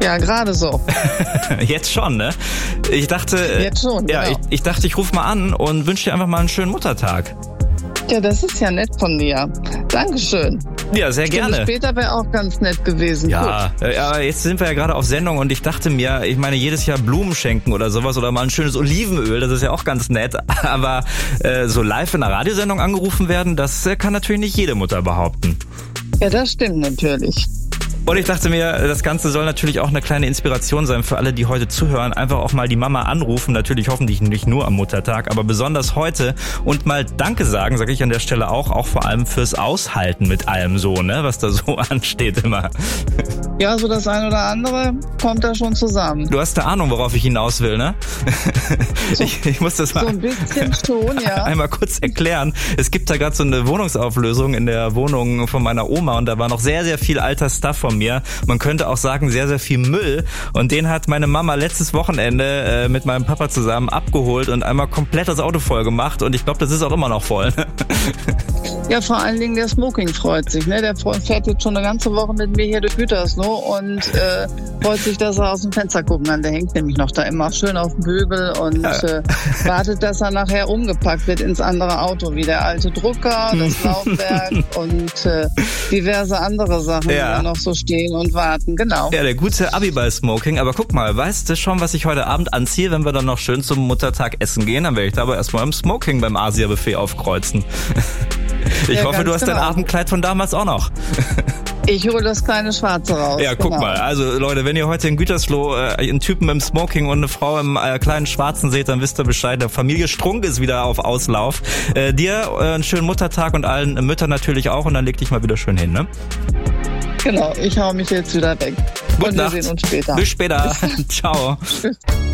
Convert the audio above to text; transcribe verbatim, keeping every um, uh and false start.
Ja, gerade so. Jetzt schon, ne? Ich dachte, Jetzt schon, ja, genau. ich, ich dachte, ich rufe mal an und wünsche dir einfach mal einen schönen Muttertag. Ja, das ist ja nett von dir. Dankeschön. Ja, sehr Stunde gerne. Später wäre auch ganz nett gewesen. Ja, äh, aber jetzt sind wir ja gerade auf Sendung und ich dachte mir, ich meine, jedes Jahr Blumen schenken oder sowas oder mal ein schönes Olivenöl, das ist ja auch ganz nett. Aber äh, so live in einer Radiosendung angerufen werden, das äh, kann natürlich nicht jede Mutter behaupten. Gut. Ja, das stimmt natürlich. Und ich dachte mir, das Ganze soll natürlich auch eine kleine Inspiration sein für alle, die heute zuhören. Einfach auch mal die Mama anrufen. Natürlich hoffentlich nicht nur am Muttertag, aber besonders heute. Und mal Danke sagen, sage ich an der Stelle auch. Auch vor allem fürs Aushalten mit allem so, ne, was da so ansteht immer. Ja, so das eine oder andere kommt da schon zusammen. Du hast eine Ahnung, worauf ich hinaus will, ne? So, ich, ich muss das mal so ein bisschen schon, ja. einmal kurz erklären. Es gibt da gerade so eine Wohnungsauflösung in der Wohnung von meiner Oma und da war noch sehr, sehr viel alter Stuff von mir. Man könnte auch sagen, sehr, sehr viel Müll. Und den hat meine Mama letztes Wochenende äh, mit meinem Papa zusammen abgeholt und einmal komplett das Auto voll gemacht. Und ich glaube, das ist auch immer noch voll. Ja, vor allen Dingen der Smoking freut sich. Ne? Der fährt jetzt schon eine ganze Woche mit mir hier durch Gütersloh und äh, freut sich, dass er aus dem Fenster gucken kann. Der hängt nämlich noch da immer schön auf dem Bügel und Ja. äh, wartet, dass er nachher umgepackt wird ins andere Auto, wie der alte Drucker, das Laufwerk und äh, diverse andere Sachen, Ja. die da noch so stehen und warten. Genau. Ja, der gute Abiball-Smoking. Aber guck mal, weißt du schon, was ich heute Abend anziehe, wenn wir dann noch schön zum Muttertag essen gehen? Dann werde ich da aber erstmal im Smoking beim Asia-Buffet aufkreuzen. Ich Ja, hoffe, du ganz hast dein genau. Abendkleid von damals auch noch. Ich hole das kleine Schwarze raus. Ja, guck genau. mal. Also Leute, wenn ihr heute in Gütersloh äh, einen Typen im Smoking und eine Frau im äh, kleinen Schwarzen seht, dann wisst ihr Bescheid. Der Familie Strunk ist wieder auf Auslauf. Äh, dir äh, einen schönen Muttertag und allen Müttern natürlich auch. Und dann leg dich mal wieder schön hin, ne? Genau, ich hau mich jetzt wieder weg. Gute und wir Nacht. sehen uns später. Bis später. Ciao. Tschüss.